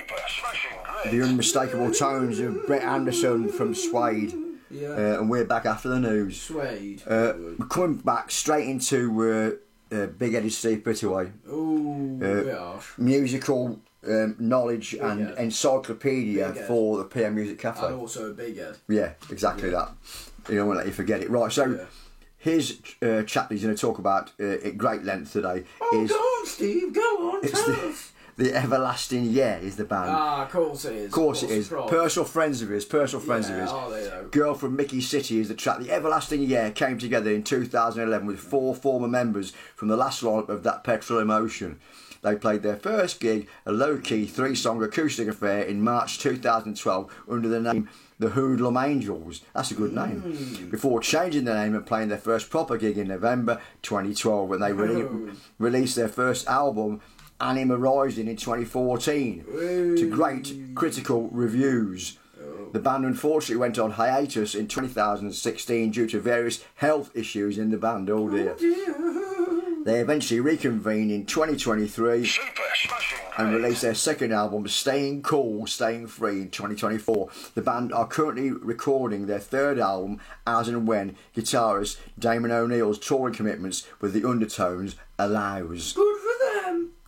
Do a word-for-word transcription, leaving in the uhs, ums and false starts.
the unmistakable tones of Brett Anderson from Suede. Yeah. Uh, and we're back after the news. Suede. Uh, we're coming back straight into uh, uh, Big Eddie Steve Pittaway. Ooh, uh, bit harsh. Musical um, knowledge Big and Ed. encyclopedia Big Ed. for the P M Music Cafe. And also a big Ed. Yeah, exactly Yeah. that. You don't want to let you forget it. Right, so Yeah. his uh, chapter he's going to talk about uh, at great length today Oh, is go on, Steve, go on, it's tell the, us. the Everlasting Yeah is the band. Ah, of course it is. Of course it is. Surprise. Personal friends of his, personal friends Yeah, of his. are they though? Girl from Mickey City is the track. The Everlasting Yeah came together in two thousand eleven with four former members from the last lineup of That Petrol Emotion. They played their first gig, a low-key three-song acoustic affair, in March two thousand twelve under the name The Hoodlum Angels. That's a good name. Mm. Before changing the name and playing their first proper gig in November twenty twelve, when they re- released their first album, Anima Rising, in twenty fourteen, to great critical reviews. The band unfortunately went on hiatus in two thousand sixteen due to various health issues in the band. Oh dear. Oh dear. They eventually reconvened in twenty twenty-three and released their second album, Staying Cool, Staying Free, in twenty twenty-four. The band are currently recording their third album as and when guitarist Damon O'Neill's touring commitments with the Undertones allows. Good